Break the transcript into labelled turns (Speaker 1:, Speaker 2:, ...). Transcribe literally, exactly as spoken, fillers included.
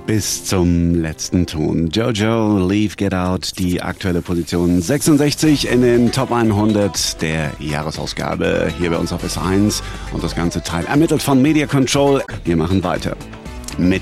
Speaker 1: bis zum letzten Ton. Jojo, Leave, Get Out, die aktuelle Position sechsundsechzig in den Top hundert der Jahresausgabe hier bei uns auf S eins und das ganze Teil ermittelt von Media Control. Wir machen weiter mit